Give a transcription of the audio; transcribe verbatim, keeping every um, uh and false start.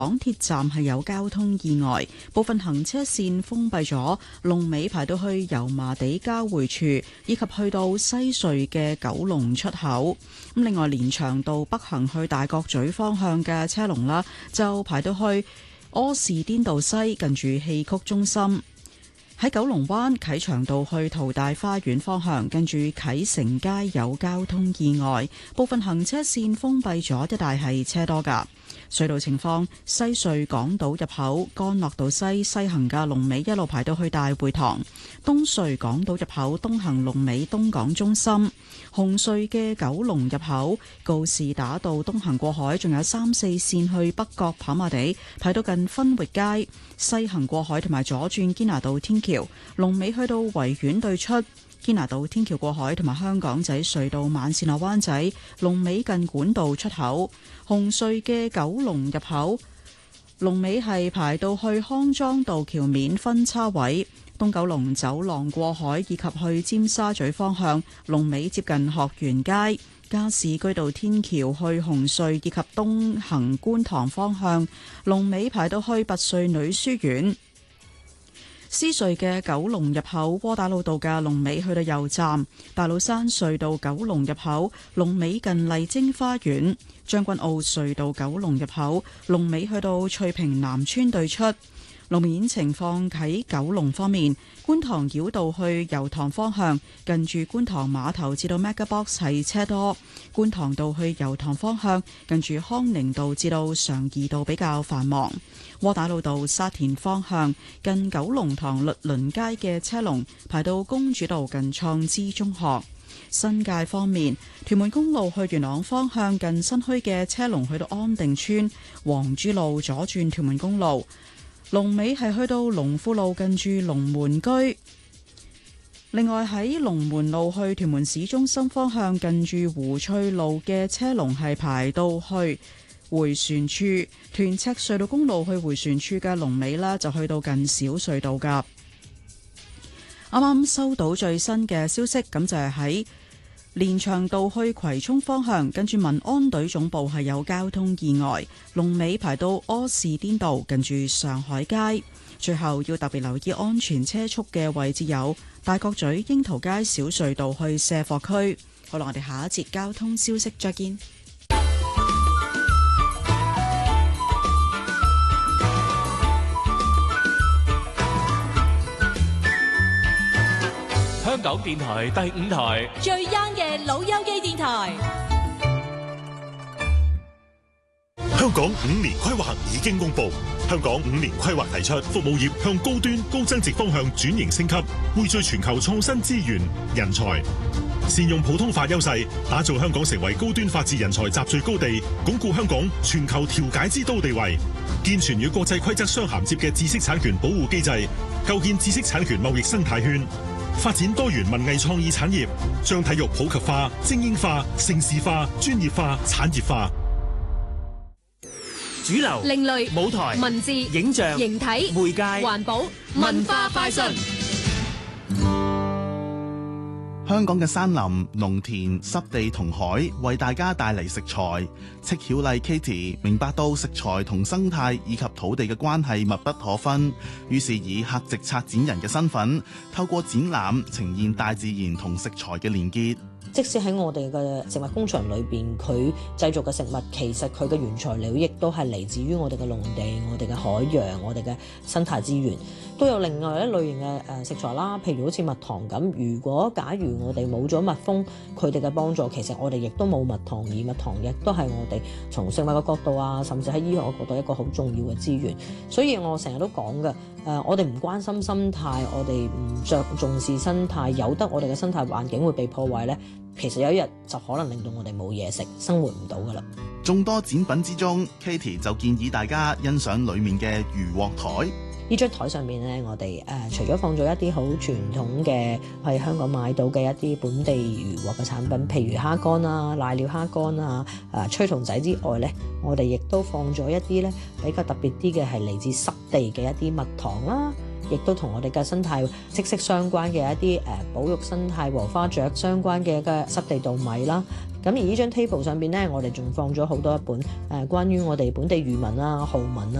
港鐵站係有交通意外，部分行車線封閉咗，龍尾排到去油麻地交匯處，以及去到西隧嘅九龍出口。咁另外，連翔道北行去大角咀方向嘅車龍啦，就排到去柯士甸道西近住戲曲中心。喺九龍灣啟祥道去淘大花園方向，近住啟成街有交通意外，部分行車線封閉咗，一帶係車多㗎。隧道情況：西隧港島入口干諾道西西行嘅龍尾一路排到去大會堂；東隧港島入口東行龍尾東港中心；紅隧嘅九龍入口告士打道東行過海，仲有三四線去北角跑馬地排到近分域街；西行過海同埋左轉堅拿道天橋龍尾去到維園對出。堅拿道天橋過海同埋香港仔隧道慢線落灣仔龍尾近管道出口。紅隧嘅九龍入口龍尾係排到去康莊道橋面分叉位。東九龍走廊過海以及去尖沙咀方向龍尾接近學園街。加士居道天橋去紅隧以及東行觀塘方向龍尾排到去拔萃女書院。獅隧嘅九龍入口窩打老道嘅龍尾去到油站，大老山隧道九龍入口龍尾近麗晶花園，將軍澳隧道九龍入口龍尾去到翠屏南村對出。路面情況喺九龍方面，觀塘繞道去油塘方向，近住觀塘碼頭至到 MegaBox 係車多；觀塘道去油塘方向，近住康寧道至到常怡道比較繁忙。窩打老道沙田方向，近九龍塘律倫街嘅車龍排到公主道近創知中學。新界方面，屯門公路去元朗方向，近新墟嘅車龍去到安定村；黃珠路左轉屯門公路。龍尾係去到龍富路近住龍門居。另外喺龍門路去屯門市中心方向，近住湖翠路嘅車龍係排到去迴旋處。屯赤隧道公路去迴旋處嘅龍尾呢，就去到近小隧道噶。啱啱收到最新嘅消息，咁就係喺連翔道去葵涌方向，跟住民安隊總部係有交通意外，龍尾排到柯士甸道近住上海街。最後要特別留意安全車速嘅位置有大角咀櫻桃街小隧道去卸貨區。好啦，我哋下一節交通消息再見。 香港電台第五台最 young 嘅老友記電台。 香港五年規劃已經公布，香港五年規劃提出服務業向高端高增值方向轉型升級，匯聚全球創新資源人才，善用普通法優勢，打造香港成為高端法治人才集聚高地，鞏固香港全球調解之都地位，健全與國際規則相銜接嘅知識產權保護機制，構建知識產權貿易生態圈，發展多元文藝創意產業，將體育普及化、精英化、盛事化、專業化、產業化。 主流、 另類、 舞台、 文字、 影像、 形體、 媒介、 環保、文化快訊。 香港嘅山林、農田、濕地同海為大家帶嚟食材。戚曉麗 Katie 明白到食材同生態以及土地嘅關係密不可分，於是以客席策展人嘅身份，透過展覽呈現大自然同食材嘅連結。 即使喺我哋嘅食物工場裏邊，佢製造嘅食物其實佢嘅原材料亦都係嚟自於我哋嘅農地、我哋嘅海洋、我哋嘅生態資源，都有另外一類型嘅誒食材啦。譬如好似蜜糖咁，如果假如我哋冇咗蜜蜂佢哋嘅幫助，其實我哋亦都冇蜜糖，而蜜糖亦都係我哋從食物嘅角度啊，甚至喺醫學嘅角度一個好重要嘅資源。所以我成日都講嘅誒，我哋唔關心生態，我哋唔着重視生態，由得我哋嘅生態環境會被破壞呢，其實有一日就可能令到我哋冇嘢食，生活唔到噶啦。 眾多展品之中 Katie 就建議大家欣賞裡面嘅魚獲台。 呢張台上面呢，我哋誒、呃、除咗放咗一啲好傳統嘅喺香港買到嘅一啲本地漁獲嘅產品，譬如蝦乾啊、瀨尿蝦乾啊、誒吹筒仔之外呢，我哋亦都放咗一啲呢比較特別啲嘅係嚟自濕地嘅一啲蜜糖啦，亦都同我哋嘅生態息息相關嘅一啲誒、呃、保育生態和花雀相關嘅嘅濕地稻米啦。 咁而呢張 table 上邊呢，我哋仲放咗好多一本誒關於我哋本地漁民啊、豪民啊。